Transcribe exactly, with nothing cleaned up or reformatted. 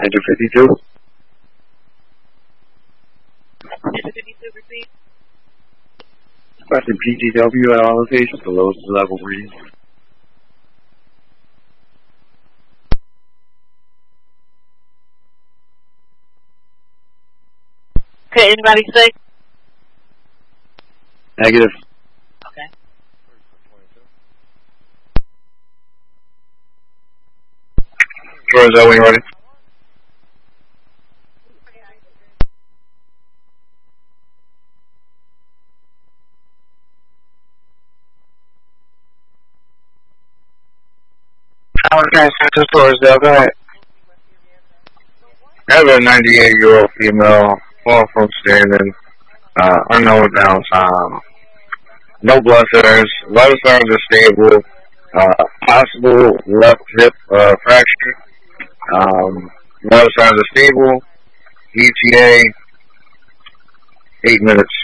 Enter fifty-two. Enter fifty-two, repeat. Requesting P T W at all locations, the lowest level reading. Okay, anybody say? Negative. Okay. George, are we ready? Okay, Central Torresdale, go ahead. I have a ninety-eight-year-old female, fall from standing, uh, unknown downtime, no blood thinners, vital signs are stable, uh, possible left hip uh, fracture, um, vital signs are stable, E T A, eight minutes.